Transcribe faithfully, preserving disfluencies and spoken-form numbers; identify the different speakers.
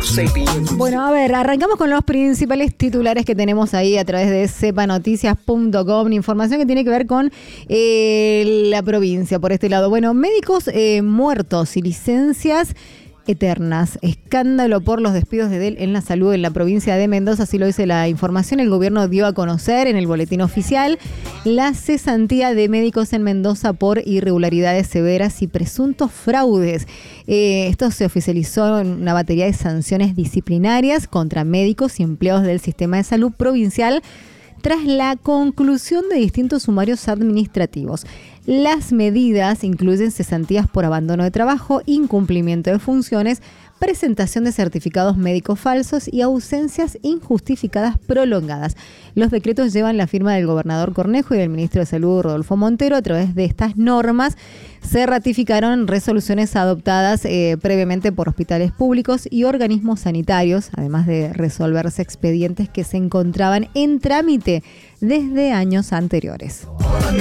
Speaker 1: por Sapiens.
Speaker 2: Bueno, a ver, arrancamos con los principales titulares que tenemos ahí a través de sepa noticias punto com, información que tiene que ver con eh, la provincia por este lado. Bueno, médicos eh, muertos y licencias eternas. Escándalo por los despidos de D E L en la salud en la provincia de Mendoza, así lo dice la información. El gobierno dio a conocer en el boletín oficial la cesantía de médicos en Mendoza por irregularidades severas y presuntos fraudes. Eh, esto se oficializó en una batería de sanciones disciplinarias contra médicos y empleados del sistema de salud provincial tras la conclusión de distintos sumarios administrativos. Las medidas incluyen cesantías por abandono de trabajo, incumplimiento de funciones, presentación de certificados médicos falsos y ausencias injustificadas prolongadas. Los decretos llevan la firma del gobernador Cornejo y del ministro de Salud Rodolfo Montero. A través de estas normas se ratificaron resoluciones adoptadas eh, previamente por hospitales públicos y organismos sanitarios, además de resolverse expedientes que se encontraban en trámite desde años anteriores.